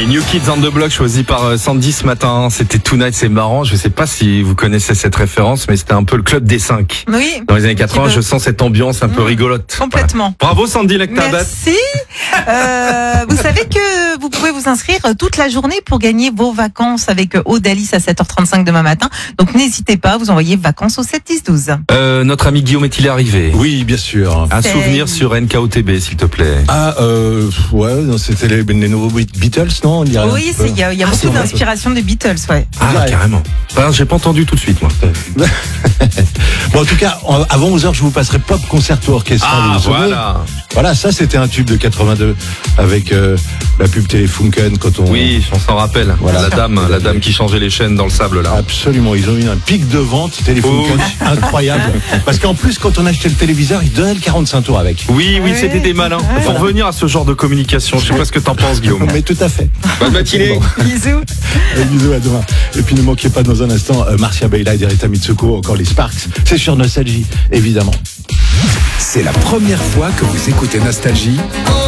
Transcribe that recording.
New Kids on the Block choisi par Sandy ce matin. C'était Tonight, c'est marrant. Je sais pas si vous connaissez cette référence, mais c'était un peu le club des 5. Oui. Dans les années 80, je sens cette ambiance un peu rigolote. Complètement. Voilà. Bravo Sandy Lectabat. Merci. Vous savez que vous pouvez vous inscrire toute la journée pour gagner vos vacances avec Odalis à 7h35 demain matin. Donc n'hésitez pas, vous envoyez vacances au 7-10-12. Notre ami Guillaume est-il arrivé? Oui, bien sûr. Un souvenir sur NKOTB, s'il te plaît. Ah, ouais, c'était les nouveaux Beatles, non? Oui, il y a beaucoup d'inspiration des Beatles, ouais. Ah, carrément. Enfin, j'ai pas entendu tout de suite, moi. Bon, en tout cas, avant 11h, je vous passerai Pop Concerto Orchestra. Ah, voilà. Voilà, ça, c'était un tube de 82 avec la pub Telefunken quand on... Oui, on s'en rappelle. Voilà. La dame qui changeait les chaînes dans le sable, là. Absolument, ils ont eu un pic de vente Telefunken incroyable. Parce qu'en plus, quand on achetait le téléviseur, ils donnaient le 45 tours avec. Oui, c'était des malins. Faut revenir à ce genre de communication. Je sais pas ce que t'en penses, Guillaume. Mais tout à fait. Bonne matinée. Bon. Bisous. Bisous, à demain. Et puis ne manquez pas dans un instant Marcia Baila et Derita Mitsuko, encore les Sparks. C'est sur Nostalgie, évidemment. C'est la première fois que vous écoutez Nostalgie.